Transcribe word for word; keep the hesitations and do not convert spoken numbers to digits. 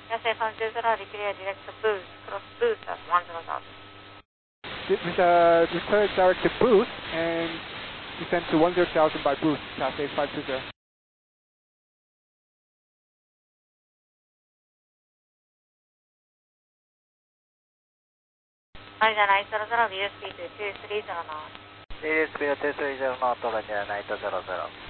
Yasei five zero zero, declare direct to boost, cross boost at one zero thousand. Uh, declare direct to boost and descend to one zero thousand by boost, Yasei five two zero. Narita nine zero zero, view speed two three zero knot. View speed two three zero knot, Narita nine zero zero.